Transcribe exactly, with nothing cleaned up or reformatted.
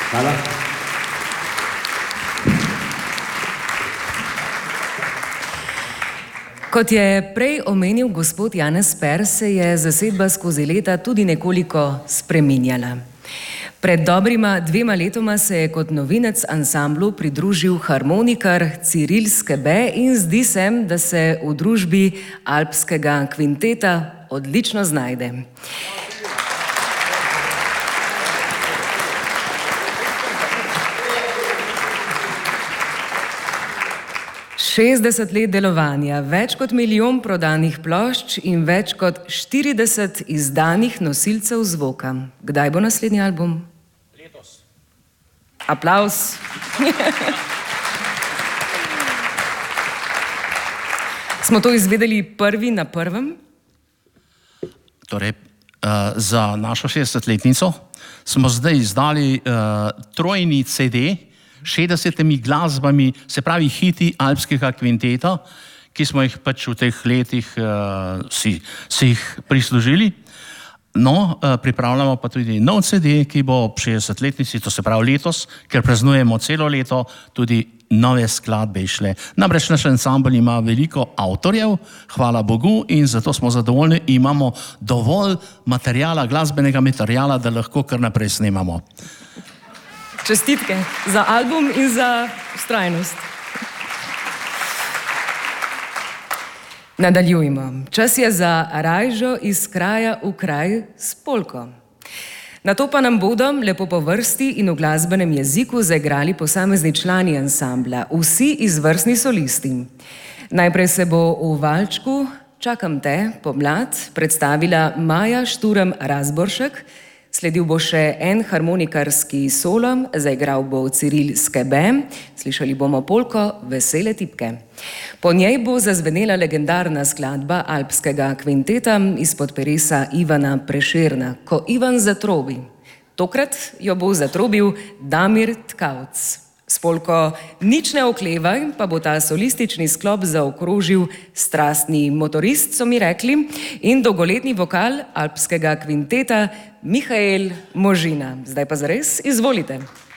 Hvala. Kot je prej omenil gospod Janez Per, se je zasedba skozi leta tudi nekoliko spreminjala. Pred dobrima dvema letoma se je kot novinec ansamblu pridružil harmonikar Ciril Skebe in zdi se, da se v družbi alpskega kvinteta odlično znajde. šestdeset let delovanja, več kot milijon prodanih plošč in več kot štirideset izdanih nosilcev zvoka. Kdaj bo naslednji album? Letos. Aplavz. Smo to izvedeli prvi na prvem? Torej, uh, za našo šestdesetletnico smo zdaj izdali uh, trojni C D, šestdesetimi glasbami, se pravi hiti alpskega kvinteta, ki smo jih pač v teh letih uh, si, si jih prislužili. No, uh, pripravljamo pa tudi nov C D, ki bo ob šestdesetletnici, to se pravi letos, ker praznujemo celo leto, tudi nove skladbe išle. Namreč naš ansambl ima veliko avtorjev, hvala Bogu, in zato smo zadovoljni, imamo dovolj materijala, glasbenega materijala, da lahko kar naprej snemamo. Čestitke za album in za vztrajnost. Nadaljujmo. Čas je za rajžo iz kraja v kraj s polko. Na to pa nam bodo lepo po vrsti in v glasbenem jeziku zaigrali posamezni člani ansambla, vsi izvrstni solisti. Najprej se bo v valčku Čakam te, pomlad, predstavila Maja Šturm Razboršek, sledil bo še en harmonikarski solo, zaigral bo Ciril Skebe, slišali bomo polko Vesele tipke. Po njej bo zazvenela legendarna skladba alpskega kvinteta izpod peresa Ivana Prešerna, Ko Ivan zatrobi. Tokrat jo bo zatrobil Damir Tkavc. S polko Nič ne oklevaj pa bo ta solistični sklop zaokrožil strastni motorist, so mi rekli, in dolgoletni vokal alpskega kvinteta Mihael Možina. Zdaj pa zares, izvolite.